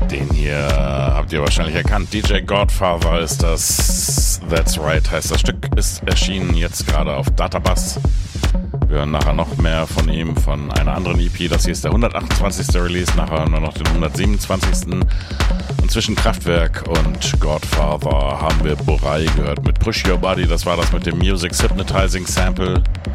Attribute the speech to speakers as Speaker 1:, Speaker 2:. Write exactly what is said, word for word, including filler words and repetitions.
Speaker 1: Den hier habt ihr wahrscheinlich erkannt. D J Godfather ist das. That's Right heißt das Stück. Ist erschienen jetzt gerade auf Databass. Wir hören nachher noch mehr von ihm, von einer anderen E P. Das hier ist der hundertachtundzwanzigste Release. Nachher hören wir noch den hundertsiebenundzwanzigsten Und zwischen Kraftwerk und Godfather haben wir Borai gehört mit Push Your Body. Das war das mit dem Music's Hypnotizing Sample.